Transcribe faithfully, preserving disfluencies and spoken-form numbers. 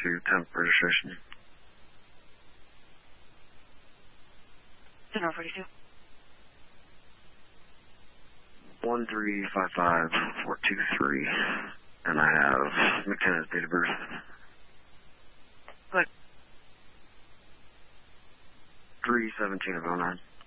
forty-two, temp registration. Ten forty-two. One three five five four two three, and I have McKenna's date of birth. What? Three seventeen of oh nine.